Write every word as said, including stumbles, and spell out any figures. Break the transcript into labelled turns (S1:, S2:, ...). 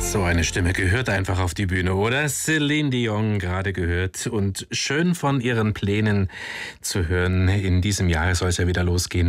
S1: So eine Stimme gehört einfach auf die Bühne, oder? Celine Dion gerade gehört und schön von ihren Plänen zu hören. In diesem Jahr soll es ja wieder losgehen